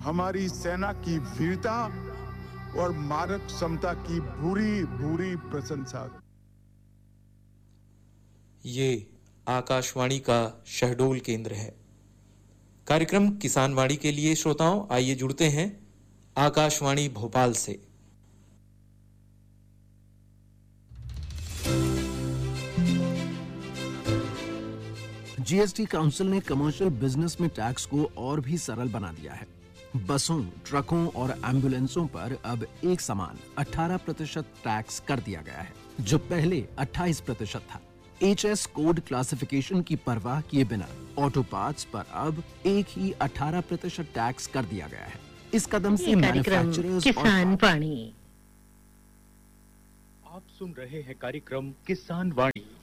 हमारी सेना की वीरता और मारक क्षमता की भूरी भूरी प्रशंसा। ये आकाशवाणी का शहडोल केंद्र है। कार्यक्रम किसान वाणी के लिए श्रोताओं आइए जुड़ते हैं आकाशवाणी भोपाल से। जीएसटी काउंसिल ने कमर्शियल बिजनेस में टैक्स को और भी सरल बना दिया है। बसों, ट्रकों और एम्बुलेंसों पर अब एक समान 18% टैक्स कर दिया गया है, जो पहले 28% था। HS कोड क्लासिफिकेशन की परवाह किए बिना ऑटो पार्ट्स पर अब एक ही 18% टैक्स कर दिया गया है। इस कदम से मैन्युफैक्चरर्स किसान वाणी। आप सुन रहे हैं कार्यक्रम किसान वाणी।